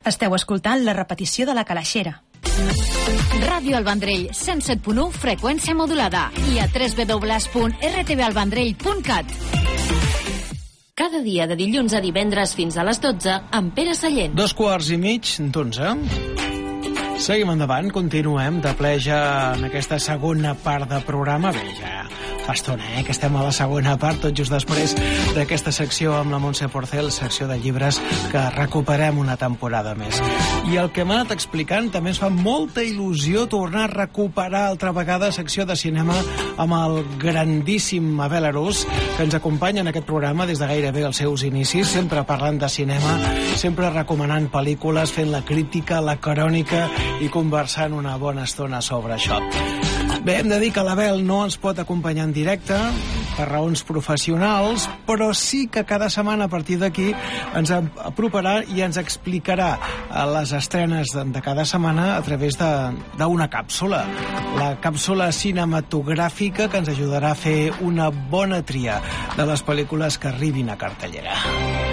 Esteu escoltant la repetició de La Calaixera. Ràdio El Vendrell, 107.1, freqüència modulada, i a www.rtvalvendrell.cat. Cada dia de dilluns a divendres fins a les 12 amb Pere Sallent. 2:15 Seguim endavant, continuem de ple ja en aquesta segona part de programa. Bé, ja fa estona, que estem a la segona part, tot just després d'aquesta secció amb la Montse Porcel, secció de llibres que recuperem una temporada més. I el que m'ha anat explicant, també ens fa molta il·lusió tornar a recuperar altra vegada secció de cinema amb el grandíssim Abel Arús, que ens acompanya en aquest programa des de gairebé els seus inicis, sempre parlant de cinema, sempre recomanant pel·lícules, fent la crítica, la crònica i conversant una bona estona sobre això. Bé, hem de dir que l'Abel no ens pot acompanyar en directe per raons professionals, però sí que cada setmana a partir d'aquí ens aproparà i ens explicarà les estrenes de cada setmana a través d'una càpsula. La càpsula cinematogràfica que ens ajudarà a fer una bona tria de les pel·lícules que arribin a cartellera.